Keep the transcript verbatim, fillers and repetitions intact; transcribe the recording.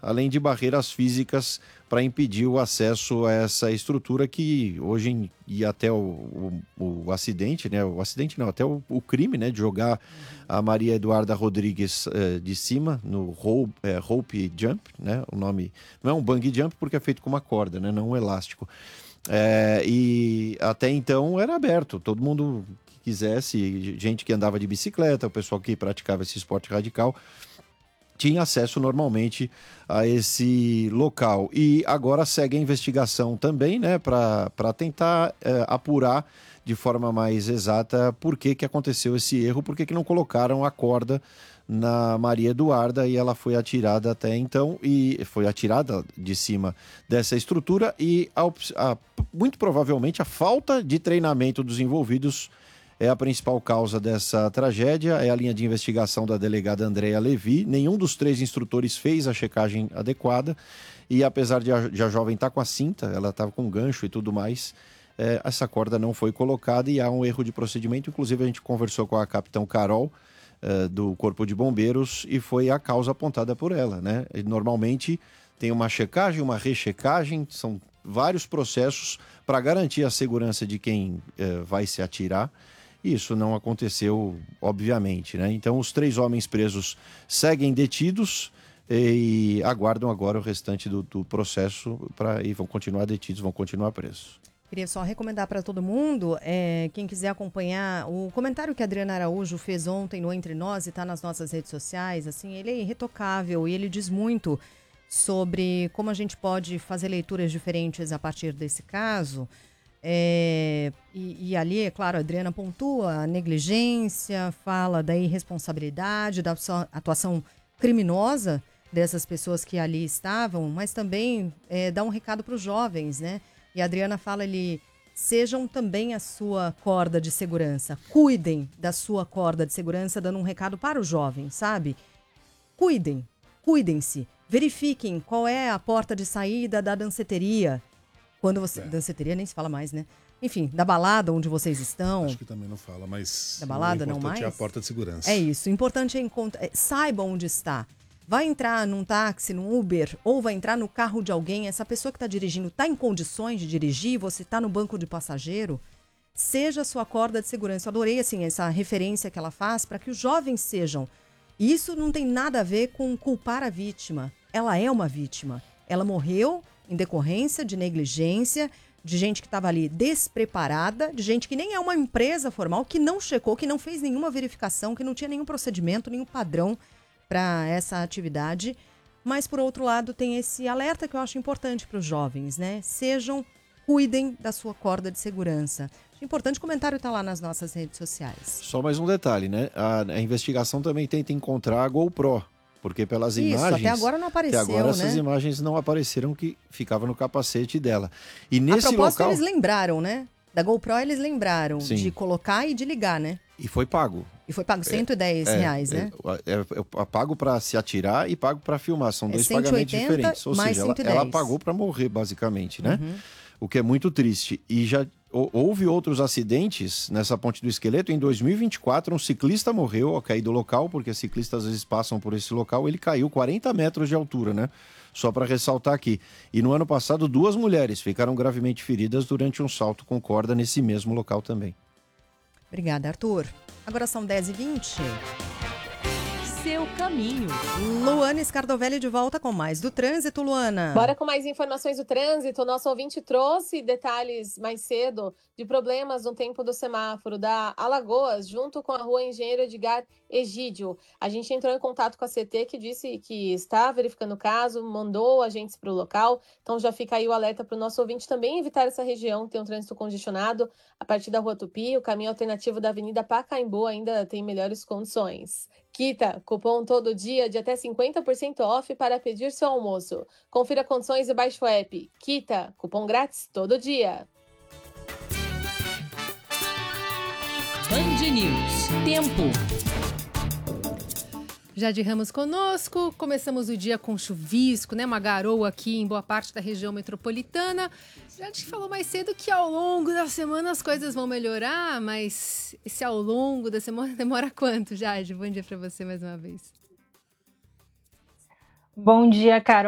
além de barreiras físicas para impedir o acesso a essa estrutura que hoje, e até o, o, o acidente, né? O acidente não, até o, o crime, né? De jogar a Maria Eduarda Rodrigues eh, de cima no rope, eh, rope jump, né? O nome não é um bungee jump porque é feito com uma corda, né? Não um elástico. É, e até então era aberto, todo mundo que quisesse, gente que andava de bicicleta, o pessoal que praticava esse esporte radical, tinha acesso normalmente a esse local. E agora segue a investigação também, né, para tentar é, apurar de forma mais exata por que, que aconteceu esse erro, por que, que não colocaram a corda na Maria Eduarda e ela foi atirada até então, e foi atirada de cima dessa estrutura e a, a, muito provavelmente a falta de treinamento dos envolvidos é a principal causa dessa tragédia. É a linha de investigação da delegada Andréa Levi. Nenhum dos três instrutores fez a checagem adequada e apesar de a, de a jovem estar com a cinta, ela estava com gancho e tudo mais, é, essa corda não foi colocada e há um erro de procedimento. Inclusive a gente conversou com a capitão Carol, do Corpo de Bombeiros, e foi a causa apontada por ela, né? E normalmente tem uma checagem, uma rechecagem, são vários processos para garantir a segurança de quem eh, vai se atirar, e isso não aconteceu, obviamente, né? Então os três homens presos seguem detidos e aguardam agora o restante do, do processo pra, e vão continuar detidos, vão continuar presos. Queria só recomendar para todo mundo, é, quem quiser acompanhar, o comentário que a Adriana Araújo fez ontem no Entre Nós e está nas nossas redes sociais, assim, ele é irretocável e ele diz muito sobre como a gente pode fazer leituras diferentes a partir desse caso. É, e, e ali, é claro, a Adriana pontua a negligência, fala da irresponsabilidade, da atuação criminosa dessas pessoas que ali estavam, mas também é, dá um recado para os jovens, né? E a Adriana fala ali, sejam também a sua corda de segurança. Cuidem da sua corda de segurança, dando um recado para o jovem, sabe? Cuidem, cuidem-se. Verifiquem qual é a porta de saída da danceteria. Quando você... É. Danceteria nem se fala mais, né? Enfim, da balada onde vocês estão. Acho que também não fala, mas... Da balada não mais? É a porta de segurança. É isso. O importante é encontrar... Saiba onde está. Vai entrar num táxi, num Uber, ou vai entrar no carro de alguém, essa pessoa que está dirigindo está em condições de dirigir, você está no banco de passageiro, seja a sua corda de segurança. Eu adorei assim, essa referência que ela faz para que os jovens sejam. E isso não tem nada a ver com culpar a vítima. Ela é uma vítima. Ela morreu em decorrência de negligência, de gente que estava ali despreparada, de gente que nem é uma empresa formal, que não checou, que não fez nenhuma verificação, que não tinha nenhum procedimento, nenhum padrão para essa atividade, mas por outro lado tem esse alerta que eu acho importante para os jovens, né? Sejam, cuidem da sua corda de segurança. Acho importante, o comentário está lá nas nossas redes sociais. Só mais um detalhe, né? A, a investigação também tenta encontrar a GoPro, porque pelas Isso, imagens... até agora não apareceu, até agora né? essas imagens não apareceram que ficava no capacete dela. E nesse a propósito, local... eles lembraram, né? Da GoPro eles lembraram Sim. de colocar e de ligar, né? E foi pago. E foi pago cento e dez é, reais, é, né? É, é, é pago para se atirar e pago para filmar. São é dois cento e oitenta pagamentos diferentes. Ou mais seja, ela, cento e dez. ela pagou para morrer, basicamente, né? Uhum. O que é muito triste. E já houve outros acidentes nessa Ponte do Esqueleto. Em dois mil e vinte e quatro, um ciclista morreu ao cair do local, porque ciclistas às vezes passam por esse local. Ele caiu quarenta metros de altura, né? Só para ressaltar aqui. E no ano passado, duas mulheres ficaram gravemente feridas durante um salto com corda nesse mesmo local também. Obrigada, Arthur. Agora são dez e vinte. Seu caminho. Luana Scardovelli de volta com mais do trânsito, Luana. Bora com mais informações do trânsito. O nosso ouvinte trouxe detalhes mais cedo de problemas no tempo do semáforo da Alagoas, junto com a rua Engenheiro Edgar Egídio. A gente entrou em contato com a C T, que disse que está verificando o caso, mandou agentes para o local. Então já fica aí o alerta para o nosso ouvinte também evitar essa região, que tem um trânsito congestionado a partir da Rua Tupi. O caminho alternativo da Avenida Pacaembu ainda tem melhores condições. Quita, cupom todo dia de até cinquenta por cento off para pedir seu almoço. Confira condições e baixe o app. Quita, cupom grátis todo dia. Band News. Tempo. Jade Ramos conosco, começamos o dia com chuvisco, né? Uma garoa aqui em boa parte da região metropolitana. Já te falou mais cedo que ao longo da semana as coisas vão melhorar, mas esse ao longo da semana demora quanto, Jade? Bom dia para você mais uma vez. Bom dia, Carol.